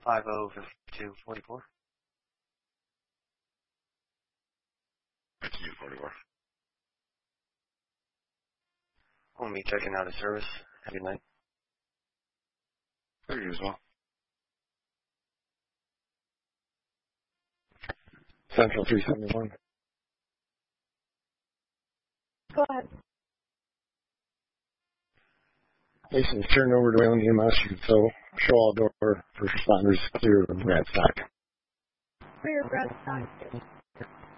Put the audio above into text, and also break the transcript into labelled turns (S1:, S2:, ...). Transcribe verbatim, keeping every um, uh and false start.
S1: five oh fifty-two forty-four.
S2: fifty-two forty-four.
S1: We'll be checking out of service. Have a good night.
S2: Thank you as well.
S3: Central three seventy-one.
S4: Go ahead.
S3: Mason's turned over to Wayland E M S. You can fill, show all door, first responders clear of rat stock.
S4: Clear red stock.